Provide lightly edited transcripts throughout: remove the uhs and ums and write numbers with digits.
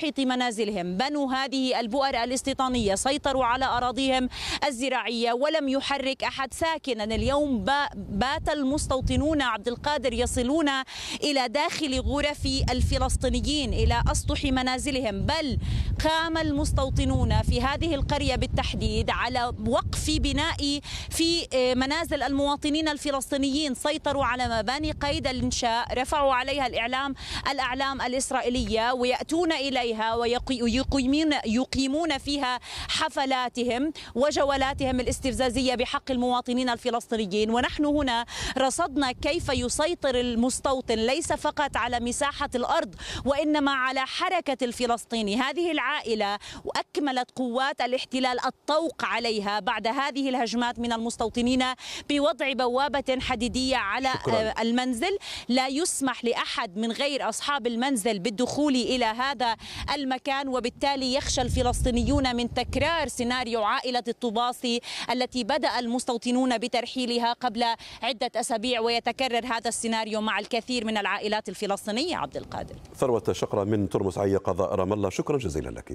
محيط منازلهم، بنوا هذه البؤر الاستيطانية، سيطروا على أراضيهم الزراعية ولم يحرك أحد ساكنا. اليوم بات المستوطنون عبد القادر يصلون إلى داخل غرف الفلسطينيين، إلى أسطح منازلهم، بل قام المستوطنون في هذه القرية بالتحديد على وقف بناء في منازل المواطنين الفلسطينيين، سيطروا على مباني قيد الإنشاء، رفعوا عليها الأعلام الإسرائيلية ويأتون إليها ويقيمون فيها حفلاتهم وجولاتهم الاستفزازية بحق المواطنين الفلسطينيين. ونحن هنا رصدنا كيف يسيطر المستوطن ليس فقط على مساحة الأرض وإنما على حركة الفلسطيني. هذه العائلة وأكملت قوات الاحتلال الطوق عليها بعد هذه الهجمات من المستوطنين بوضع بوابة حديدية على المنزل، لا يسمح لأحد من غير أصحاب المنزل بالدخول إلى هذا المكان، وبالتالي يخشى الفلسطينيون من تكرار سيناريو عائلة الطباصي التي بدأ المستوطنون بترحيلها قبل عدة أسابيع، ويتكرر هذا السيناريو مع الكثير من العائلات الفلسطينية. عبد القادر. ثروة شقرة من ترمس عي قضاء رام الله، شكرا جزيلا لك.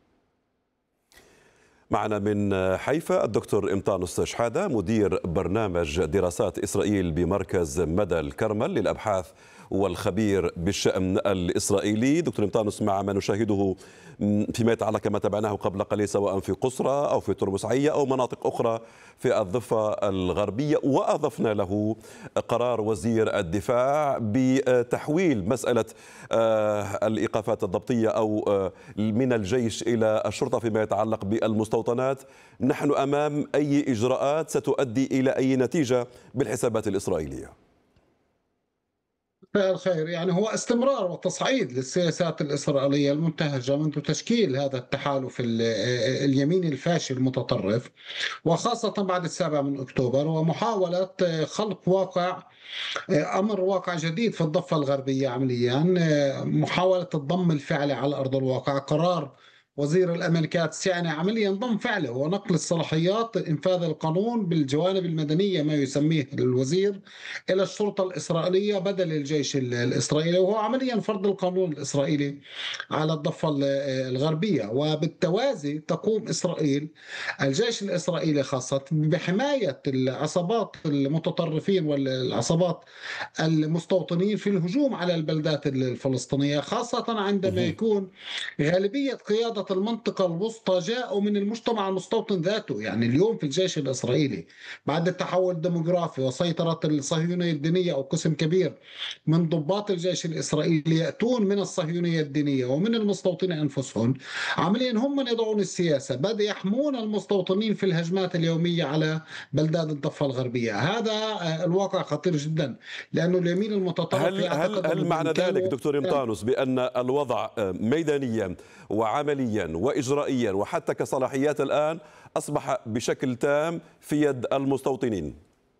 معنا من حيفا الدكتور إمطانوس شحادة، مدير برنامج دراسات إسرائيل بمركز مدى الكرمل للأبحاث والخبير بالشأن الإسرائيلي. دكتور إمطانوس، مع ما نشاهده فيما يتعلق كما تابعناه قبل قليل سواء في قصرى أو في ترمس عية أو مناطق أخرى في الضفة الغربية، وأضفنا له قرار وزير الدفاع بتحويل مسألة الإيقافات الضبطية أو من الجيش إلى الشرطة فيما يتعلق بالمستوطنات. نحن أمام أي إجراءات ستؤدي إلى أي نتيجة بالحسابات الإسرائيلية؟ الخير، يعني هو استمرار وتصعيد للسياسات الإسرائيلية المنتهجة منذ تشكيل هذا التحالف اليميني الفاشل المتطرف، وخاصة بعد 7 أكتوبر، ومحاولة خلق أمر واقع جديد في الضفة الغربية عمليا، محاولة الضم الفعلي على أرض الواقع. قرار وزير الأمريكات يعني عمليا ضم فعله ونقل الصلاحيات إنفاذ القانون بالجوانب المدنية ما يسميه الوزير إلى الشرطة الإسرائيلية بدل الجيش الإسرائيلي، وهو عمليا فرض القانون الإسرائيلي على الضفة الغربية. وبالتوازي تقوم إسرائيل، الجيش الإسرائيلي خاصة، بحماية العصابات المتطرفين والعصابات المستوطنين في الهجوم على البلدات الفلسطينية، خاصة عندما يكون غالبية قيادة المنطقة الوسطى جاءوا من المجتمع المستوطن ذاته. يعني اليوم في الجيش الإسرائيلي بعد التحول الديموغرافي وسيطرة الصهيونية الدينية أو قسم كبير من ضباط الجيش الإسرائيلي يأتون من الصهيونية الدينية ومن المستوطنين أنفسهم، عمليا هم من يضعون السياسة، بدأ يحمون المستوطنين في الهجمات اليومية على بلدات الضفة الغربية. هذا الواقع خطير جدا، لأنه اليمين المتطرف هل معنى ذلك دكتور إمطانوس بأن الوضع ميدانيا وعمليا وإجرائيا وحتى كصلاحيات الآن أصبح بشكل تام في يد المستوطنين؟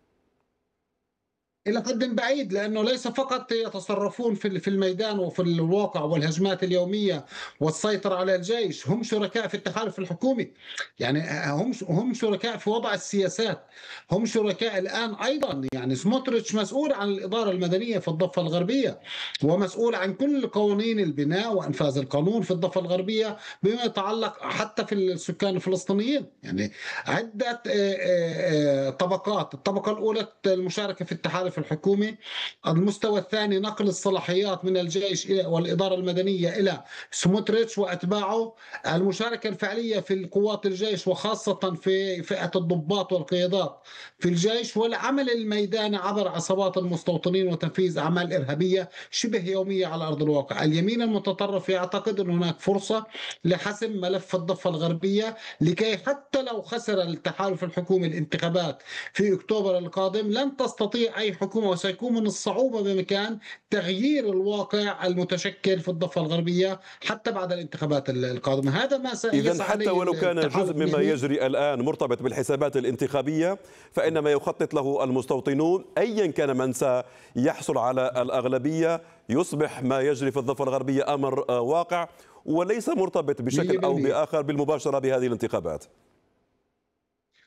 إلى حد بعيد، لأنه ليس فقط يتصرفون في الميدان وفي الواقع والهجمات اليومية والسيطرة على الجيش، هم شركاء في التحالف الحكومي. يعني هم شركاء في وضع السياسات، هم شركاء الآن أيضا. يعني سموتريتش مسؤول عن الإدارة المدنية في الضفة الغربية، ومسؤول عن كل قوانين البناء وإنفاذ القانون في الضفة الغربية بما يتعلق حتى في السكان الفلسطينيين. يعني عدة طبقات. الطبقة الأولى المشاركة في التحالف الحكومي، المستوى الثاني نقل الصلاحيات من الجيش والإدارة المدنية إلى سموتريتش وأتباعه، المشاركة الفعلية في القوات الجيش وخاصة في فئة الضباط والقيادات في الجيش، والعمل الميداني عبر عصابات المستوطنين وتنفيذ أعمال إرهابية شبه يومية على أرض الواقع. اليمين المتطرف يعتقد أن هناك فرصة لحسم ملف الضفة الغربية لكي حتى لو خسر التحالف الحكومي الانتخابات في أكتوبر القادم لن تستطيع أي حكومة، وسيكون من الصعوبة بمكان تغيير الواقع المتشكل في الضفة الغربية حتى بعد الانتخابات القادمة. هذا ما سيسعى إذن حتى ولو كان جزء مما يجري الآن مرتبط بالحسابات الانتخابية، فإنما يخطط له المستوطنون أيا كان من سيحصل على الأغلبية، يصبح ما يجري في الضفة الغربية أمر واقع وليس مرتبط بشكل أو بآخر بالمباشرة بهذه الانتخابات.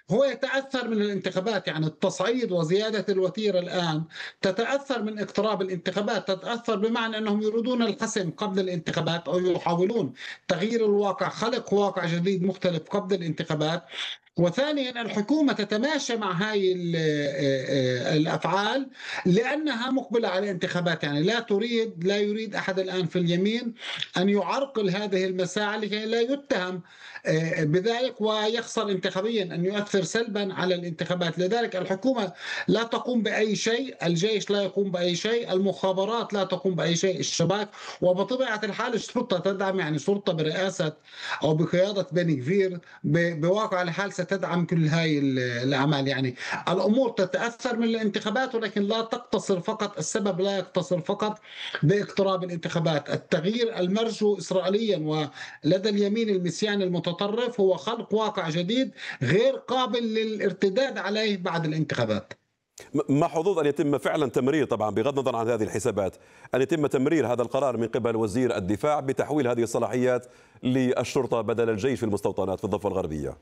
هو يتأثر من الانتخابات، يعني التصعيد وزيادة الوتيرة الآن تتأثر من اقتراب الانتخابات، تتأثر بمعنى أنهم يريدون الحسم قبل الانتخابات أو يحاولون تغيير الواقع، خلق واقع جديد مختلف قبل الانتخابات. وثانيا الحكومة تتماشى مع هاي الأفعال لأنها مقبلة على انتخابات، يعني لا يريد أحد الآن في اليمين أن يعرقل هذه المساعي لكي لا يتهم بذلك ويخسر انتخابيا، أن يؤثر سلبا على الانتخابات. لذلك الحكومة لا تقوم بأي شيء، الجيش لا يقوم بأي شيء، المخابرات لا تقوم بأي شيء، الشباك، وبطبيعة الحال الشرطة تدعم، يعني شرطة برئاسة أو بقيادة بن غفير بواقع الحال ستدعم كل هاي الأعمال. يعني الأمور تتأثر من الانتخابات، ولكن لا تقتصر فقط، السبب لا يقتصر فقط باقتراب الانتخابات. التغيير المرجو إسرائيليا ولدى اليمين المسياني المتطرف هو خلق واقع جديد غير قابل للارتداد عليه بعد الانتخابات. مع حظوظ أن يتم فعلا تمرير، طبعا بغض النظر عن هذه الحسابات، أن يتم تمرير هذا القرار من قبل وزير الدفاع بتحويل هذه الصلاحيات للشرطة بدل الجيش في المستوطنات في الضفة الغربية.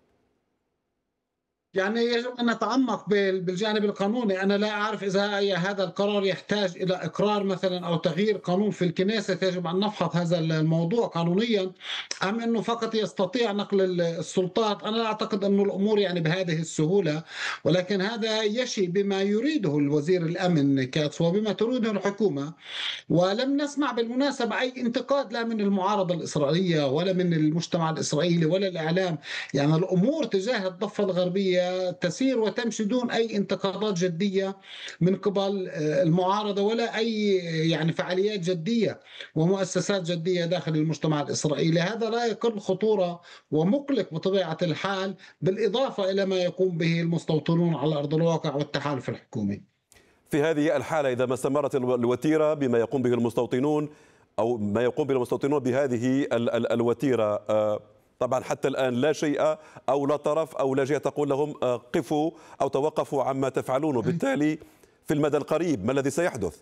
يعني يجب أن نتعمق بالجانب القانوني. أنا لا أعرف إذا هذا القرار يحتاج إلى إقرار مثلا أو تغيير قانون في الكنيسة، يجب أن نفحص هذا الموضوع قانونيا، أم أنه فقط يستطيع نقل السلطات. أنا لا أعتقد أن الأمور يعني بهذه السهولة، ولكن هذا يشي بما يريده الوزير الأمن كاتس وبما تريده الحكومة. ولم نسمع بالمناسبة أي انتقاد لا من المعارضة الإسرائيلية ولا من المجتمع الإسرائيلي ولا الإعلام. يعني الأمور تجاه الضفة الغربية تسير وتمشي دون أي انتقادات جدية من قبل المعارضة ولا أي يعني فعاليات جدية ومؤسسات جدية داخل المجتمع الإسرائيلي. هذا لا يقل خطورة ومقلق بطبيعة الحال، بالإضافة إلى ما يقوم به المستوطنون على أرض الواقع والتحالف الحكومي. في هذه الحالة إذا ما استمرت الوتيرة بما يقوم به المستوطنون أو ما يقوم به المستوطنون بهذه الوتيرة، طبعا حتى الآن لا شيء أو لا طرف أو لا جهة تقول لهم قفوا أو توقفوا عما تفعلونه، بالتالي في المدى القريب ما الذي سيحدث؟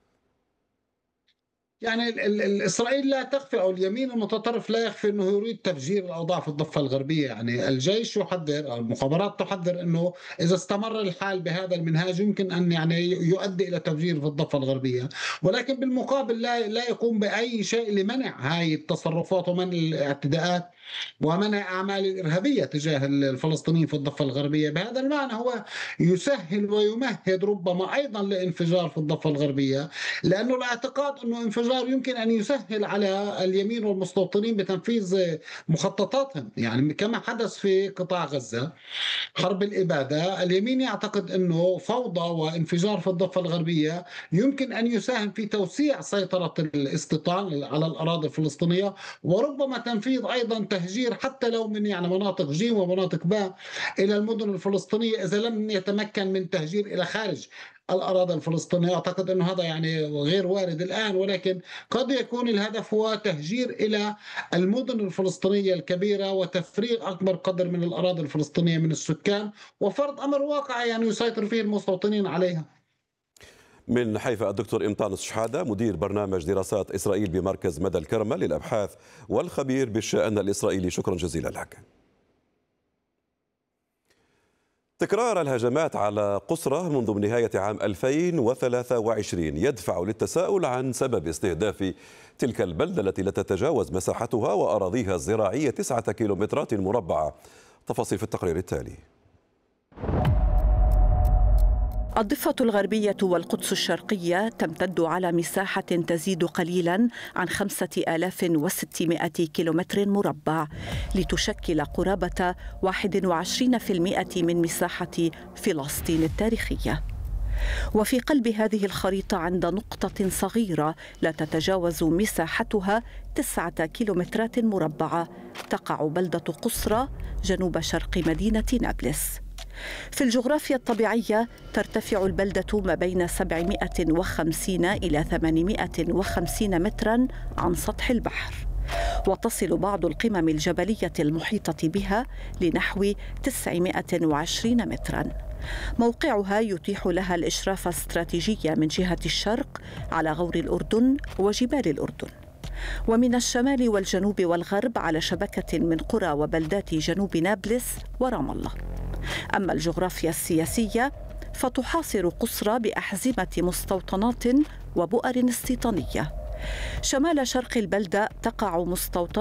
يعني إسرائيل لا تخفي أو اليمين المتطرف لا يخفي أنه يريد تفجير الأوضاع في الضفة الغربية. يعني الجيش يحذر، المخابرات تحذر أنه إذا استمر الحال بهذا المنهاج يمكن أن يعني يؤدي إلى تفجير في الضفة الغربية، ولكن بالمقابل لا يقوم بأي شيء لمنع هاي التصرفات ومنع الاعتداءات ومنع أعمال الإرهابية تجاه الفلسطينيين في الضفة الغربية. بهذا المعنى هو يسهل ويمهد ربما أيضا لانفجار في الضفة الغربية، لأنه الاعتقاد أنه انفجار يمكن أن يسهل على اليمين والمستوطنين بتنفيذ مخططاتهم، يعني كما حدث في قطاع غزة حرب الإبادة. اليمين يعتقد أنه فوضى وانفجار في الضفة الغربية يمكن أن يساهم في توسيع سيطرة الاستيطان على الأراضي الفلسطينية، وربما تنفيذ أيضا تهجير حتى لو من يعني مناطق جيم ومناطق باء إلى المدن الفلسطينية إذا لم يتمكن من تهجير إلى خارج الأراضي الفلسطينية. أعتقد أنه هذا يعني غير وارد الآن، ولكن قد يكون الهدف هو تهجير إلى المدن الفلسطينية الكبيرة وتفريغ أكبر قدر من الأراضي الفلسطينية من السكان وفرض أمر واقعي يعني يسيطر فيه المستوطنين عليها. من حيفا الدكتور إمطانوس شحادة مدير برنامج دراسات إسرائيل بمركز مدى الكرمل للأبحاث والخبير بالشأن الإسرائيلي، شكرا جزيلا لك. تكرار الهجمات على قسرة منذ نهاية عام 2023 يدفع للتساؤل عن سبب استهداف تلك البلدة التي لا تتجاوز مساحتها وأراضيها الزراعية 9 كيلومترات مربعة. تفاصيل في التقرير التالي. الضفة الغربية والقدس الشرقية تمتد على مساحة تزيد قليلا عن 5600 كيلومتر مربع، لتشكل قرابة 21% من مساحة فلسطين التاريخية. وفي قلب هذه الخريطة عند نقطة صغيرة لا تتجاوز مساحتها 9 كيلومترات مربعة تقع بلدة قسرة جنوب شرق مدينة نابلس. في الجغرافيا الطبيعية ترتفع البلدة ما بين 750 إلى 850 متراً عن سطح البحر، وتصل بعض القمم الجبلية المحيطة بها لنحو 920 متراً. موقعها يتيح لها الإشراف الاستراتيجي من جهة الشرق على غور الأردن وجبال الأردن، ومن الشمال والجنوب والغرب على شبكة من قرى وبلدات جنوب نابلس ورام الله. أما الجغرافيا السياسية فتحاصر قصرى بأحزمة مستوطنات وبؤر استيطانية. شمال شرق البلدة تقع مستوطنة